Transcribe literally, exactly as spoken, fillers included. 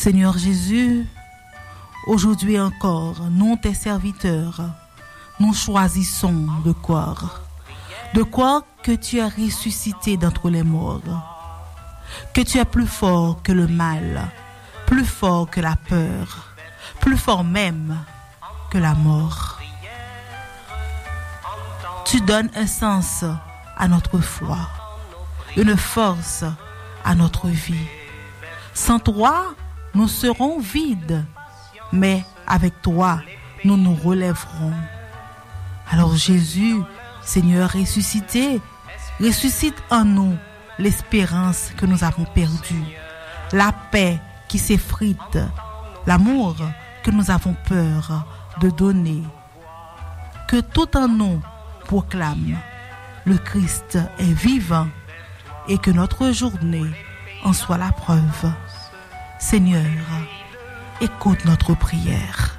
Seigneur Jésus, aujourd'hui encore, nous, tes serviteurs, nous choisissons de croire. De croire que tu as ressuscité d'entre les morts. Que tu es plus fort que le mal, plus fort que la peur, plus fort même que la mort. Tu donnes un sens à notre foi, une force à notre vie. Sans toi, nous serons vides, mais avec toi, nous nous relèverons. Alors Jésus, Seigneur ressuscité, ressuscite en nous l'espérance que nous avons perdue, la paix qui s'effrite, l'amour que nous avons peur de donner. Que tout en nous proclame le Christ est vivant et que notre journée en soit la preuve. Seigneur, écoute notre prière.